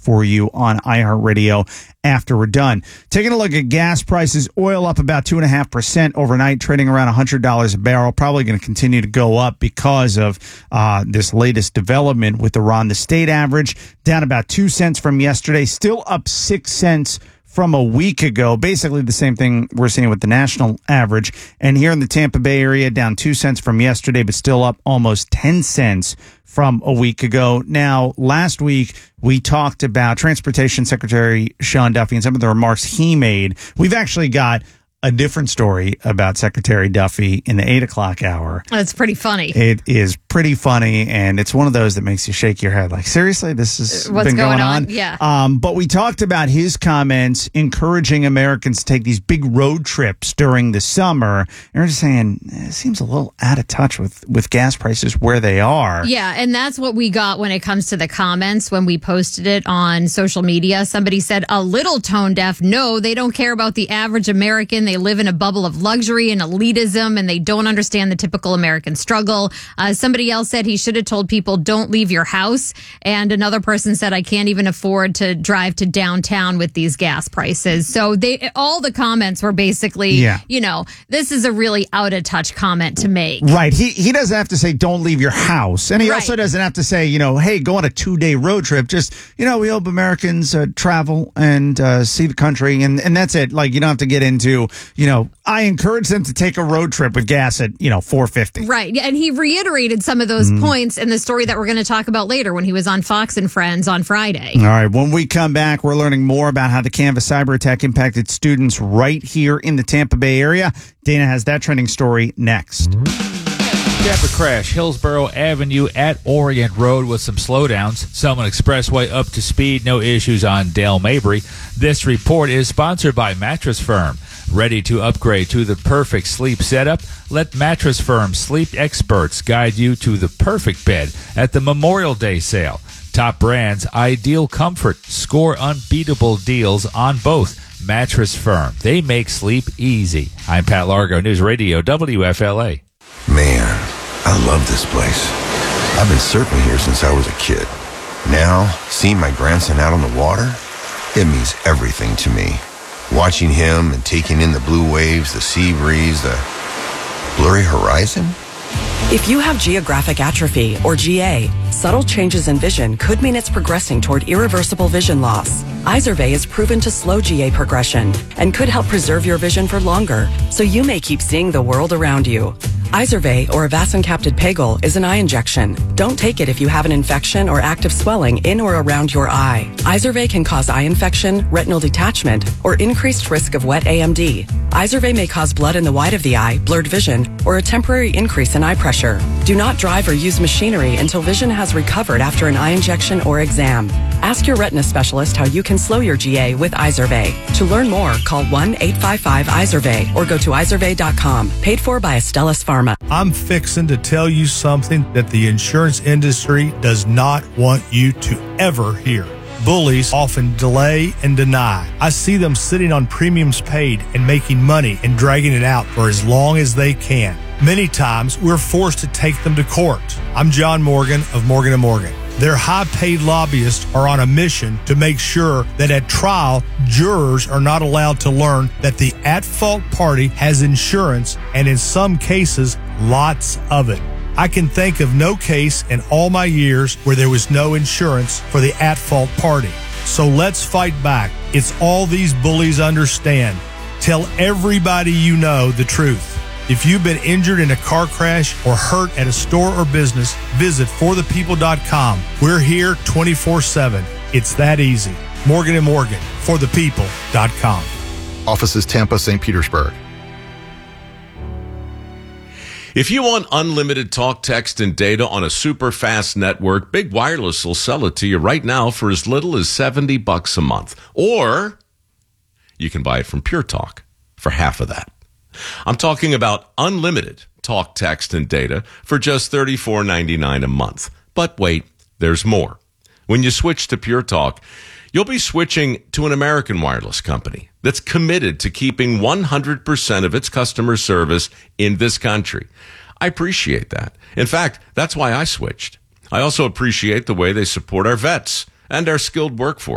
for you on iHeartRadio after we're done. Taking a look at gas prices, oil up about 2.5% overnight, trading around $100 a barrel. Probably going to continue to go up because of this latest development with Iran. The state average down about 2 cents from yesterday, still up 6 cents from a week ago. Basically the same thing we're seeing with the national average. And here in the Tampa Bay area, down 2 cents from yesterday, but still up almost 10 cents from a week ago. Now, last week, we talked about Transportation Secretary Sean Duffy and some of the remarks he made. We've actually got a different story about Secretary Duffy in the 8 o'clock hour. That's pretty funny. It is pretty funny, and it's one of those that makes you shake your head. Like, seriously, this has been going on? Yeah. But we talked about his comments encouraging Americans to take these big road trips during the summer. And we're just saying, it seems a little out of touch with gas prices where they are. Yeah, and that's what we got when it comes to the comments when we posted it on social media. Somebody said, a little tone deaf. No, they don't care about the average American. They live in a bubble of luxury and elitism, and they don't understand the typical American struggle. Somebody else said he should have told people, don't leave your house. And another person said, I can't even afford to drive to downtown with these gas prices. So all the comments were basically, this is a really out of touch comment to make. Right. He doesn't have to say, don't leave your house. And he also doesn't have to say, hey, go on a 2-day road trip. Just, we hope Americans travel and see the country. And that's it. Like, you don't have to get into, I encourage them to take a road trip with gas at, $4.50. Right. And he reiterated some of those points in the story that we're going to talk about later when he was on Fox and Friends on Friday. All right. When we come back, we're learning more about how the Canvas cyber attack impacted students right here in the Tampa Bay area. Dana has that trending story next. Traffic crash, Hillsborough Avenue at Orient Road with some slowdowns. Selman Expressway up to speed, no issues on Dale Mabry. This report is sponsored by Mattress Firm. Ready to upgrade to the perfect sleep setup? Let Mattress Firm sleep experts guide you to the perfect bed at the Memorial Day sale. Top brands, ideal comfort. Score unbeatable deals on both. Mattress Firm. They make sleep easy. I'm Pat Largo, News Radio WFLA. Man, I love this place. I've been surfing here since I was a kid. Now, seeing my grandson out on the water, it means everything to me. Watching him and taking in the blue waves, the sea breeze, the blurry horizon. If you have geographic atrophy, or GA, subtle changes in vision could mean it's progressing toward irreversible vision loss. Izervay is proven to slow GA progression and could help preserve your vision for longer, so you may keep seeing the world around you. Izervay, or avacincaptad pegol, is an eye injection. Don't take it if you have an infection or active swelling in or around your eye. Izervay can cause eye infection, retinal detachment, or increased risk of wet AMD. Izervay may cause blood in the white of the eye, blurred vision, or a temporary increase in eye pressure. Do not drive or use machinery until vision has recovered after an eye injection or exam. Ask your retina specialist how you can slow your GA with Izervay. To learn more, call 1-855-IZERVAY or go to izervay.com. Paid for by Astellas Pharma. I'm fixing to tell you something that the insurance industry does not want you to ever hear. Bullies often delay and deny. I see them sitting on premiums paid and making money and dragging it out for as long as they can. Many times, we're forced to take them to court. I'm John Morgan of Morgan & Morgan. Their high-paid lobbyists are on a mission to make sure that at trial, jurors are not allowed to learn that the at-fault party has insurance, and in some cases, lots of it. I can think of no case in all my years where there was no insurance for the at-fault party. So let's fight back. It's all these bullies understand. Tell everybody you know the truth. If you've been injured in a car crash or hurt at a store or business, visit forthepeople.com. We're here 24/7. It's that easy. Morgan & Morgan, forthepeople.com. Offices Tampa, St. Petersburg. If you want unlimited talk, text, and data on a super fast network, Big Wireless will sell it to you right now for as little as $70 a month. Or you can buy it from Pure Talk for half of that. I'm talking about unlimited talk, text, and data for just $34.99 a month. But wait, there's more. When you switch to Pure Talk, you'll be switching to an American wireless company that's committed to keeping 100% of its customer service in this country. I appreciate that. In fact, that's why I switched. I also appreciate the way they support our vets and our skilled workforce.